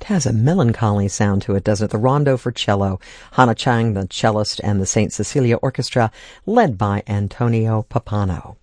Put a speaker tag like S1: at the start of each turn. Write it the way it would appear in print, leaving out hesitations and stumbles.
S1: has a melancholy sound to it, doesn't it? The Rondo for Cello, Hannah Chang, the cellist, and the St. Cecilia Orchestra, led by Antonio Pappano.